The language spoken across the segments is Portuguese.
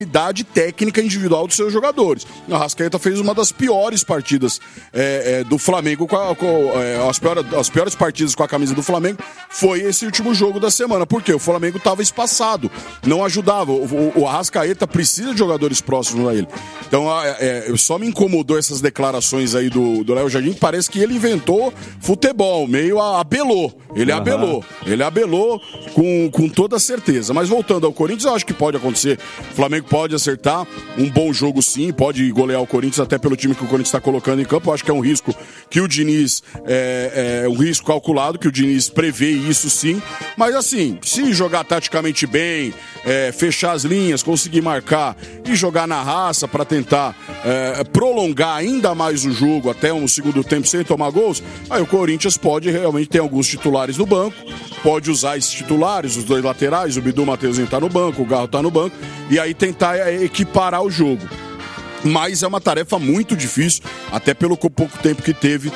qualidade técnica individual dos seus jogadores. O Arrascaeta fez uma das piores partidas do Flamengo, as piores partidas com a camisa do Flamengo foi esse último jogo da semana. Por quê? O Flamengo estava espaçado, não ajudava. O Arrascaeta precisa de jogadores próximos a ele. Então, só me incomodou essas declarações aí do Léo Jardim. Parece que ele inventou futebol, meio abelou. Ele abelou com toda certeza. Mas voltando ao Corinthians, eu acho que pode acontecer. O Flamengo pode acertar um bom jogo, sim, pode golear o Corinthians, até pelo time que o Corinthians está colocando em campo. Eu acho que é um risco que o Diniz, um risco calculado, que o Diniz prevê isso, sim. Mas assim, se jogar taticamente bem, fechar as linhas, conseguir marcar e jogar na raça para tentar prolongar ainda mais o jogo até um segundo tempo sem tomar gols, aí o Corinthians pode realmente ter alguns titulares no banco, pode usar esses titulares, os dois laterais, o Bidu Mateuzinho tá no banco, o Garro tá no banco, e aí tentar equiparar o jogo. Mas é uma tarefa muito difícil, até pelo pouco tempo que teve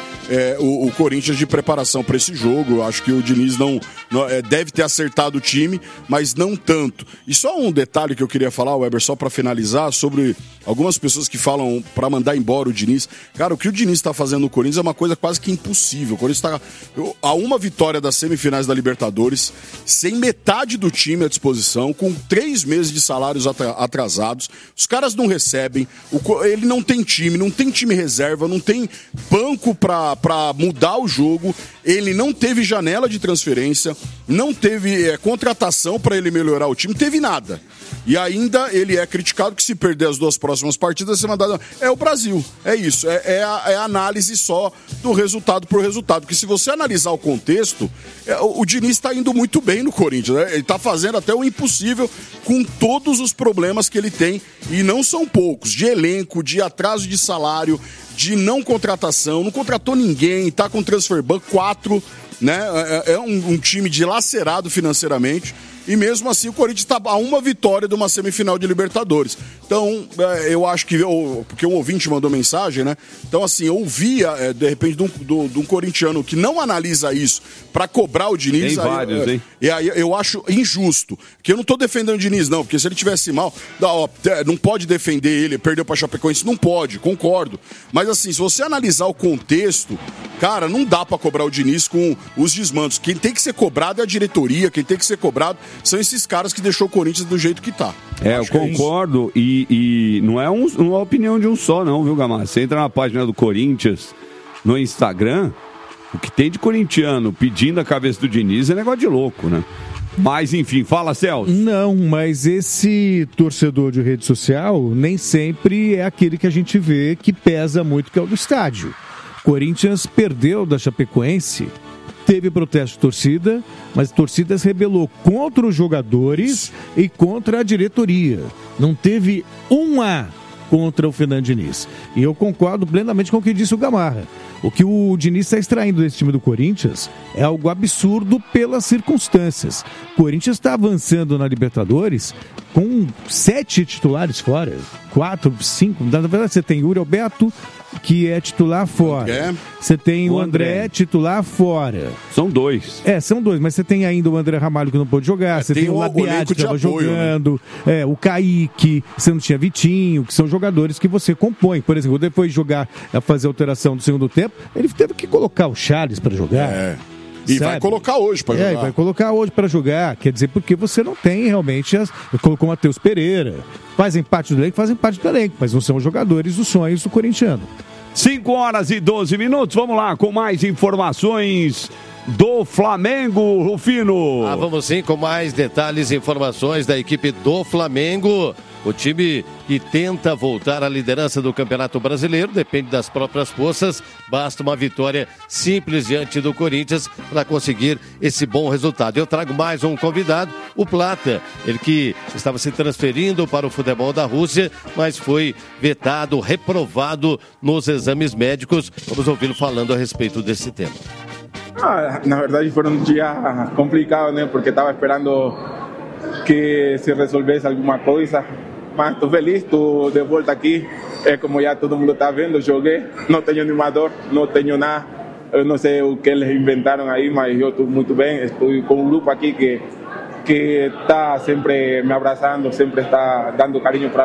o Corinthians de preparação para esse jogo. Eu acho que o Diniz não deve ter acertado o time, mas não tanto. E só um detalhe que eu queria falar, Weber, só para finalizar, sobre algumas pessoas que falam para mandar embora o Diniz. Cara, o que o Diniz está fazendo no Corinthians é uma coisa quase que impossível. O Corinthians está a uma vitória das semifinais da Libertadores, sem metade do time à disposição, com 3 meses de salários atrasados. Os caras não recebem, ele não tem time reserva, não tem banco para mudar o jogo, ele não teve janela de transferência, não teve contratação para ele melhorar o time, não teve nada. E ainda ele é criticado que se perder as 2 próximas partidas, você mandar... É o Brasil, é isso, é a análise só do resultado por resultado, porque se você analisar o contexto, o Diniz está indo muito bem no Corinthians, né? Ele está fazendo até o impossível com todos os problemas que ele tem, e não são poucos, de elenco, de atraso de salário, de não contratação, não contratou ninguém, tá com transfer ban 4, né? É um time dilacerado financeiramente. E mesmo assim o Corinthians está a uma vitória de uma semifinal de Libertadores. Então, eu acho que... Porque um ouvinte mandou mensagem, né? Então, assim, eu ouvia, de repente, de um corintiano que não analisa isso para cobrar o Diniz... Tem vários, hein? E aí eu acho injusto. Que eu não tô defendendo o Diniz, não. Porque se ele tivesse mal... Não pode defender ele, perdeu pra Chapecoense. Não pode, concordo. Mas, assim, se você analisar o contexto, cara, não dá para cobrar o Diniz com os desmandos. Quem tem que ser cobrado é a diretoria, quem tem que ser cobrado são esses caras que deixou o Corinthians do jeito que tá. Eu concordo, e não é uma opinião de um só, não, viu, Gamarra? Você entra na página do Corinthians, no Instagram, o que tem de corintiano pedindo a cabeça do Diniz é negócio de louco, né? Mas, enfim, fala, Celso. Não, mas esse torcedor de rede social nem sempre é aquele que a gente vê que pesa muito, que é o do estádio. Corinthians perdeu da Chapecoense, teve protesto de torcida, mas a torcida se rebelou contra os jogadores e contra a diretoria. Não teve um A contra o Fernando Diniz. E eu concordo plenamente com o que disse o Gamarra. O que o Diniz está extraindo desse time do Corinthians é algo absurdo pelas circunstâncias. O Corinthians está avançando na Libertadores com 7 titulares fora. 4, 5. Na verdade, você tem Yuri Alberto, que é titular fora. Você tem o André, titular fora. São 2. São 2, mas você tem ainda o André Ramalho, que não pôde jogar. Você tem o Labiati, que estava jogando. Né? O Kaique, você não tinha Vitinho, que são jogadores que você compõe. Por exemplo, depois de jogar, fazer a alteração do segundo tempo, ele teve que colocar o Charles para jogar. E vai colocar hoje para jogar. Vai colocar hoje para jogar. Quer dizer, porque você não tem realmente... Colocou o Matheus Pereira. Fazem parte do elenco, mas não são jogadores dos sonhos do corintiano. 5h12. Vamos lá com mais informações do Flamengo, Rufino. Vamos sim com mais detalhes e informações da equipe do Flamengo. O time que tenta voltar à liderança do Campeonato Brasileiro depende das próprias forças. Basta uma vitória simples diante do Corinthians para conseguir esse bom resultado. Eu trago mais um convidado, o Plata. Ele que estava se transferindo para o futebol da Rússia, mas foi vetado, reprovado nos exames médicos. Vamos ouvi-lo falando a respeito desse tema. Na verdade foi um dia complicado, né? Porque estava esperando que se resolvesse alguma coisa. Mas estou feliz, estou de volta aqui. Como já todo mundo está vendo, joguei, não tenho animador, não tenho nada. Eu não sei o que eles inventaram aí, mas eu estou muito bem. Estou com um grupo aqui que que está siempre me abrazando, siempre está dando cariño para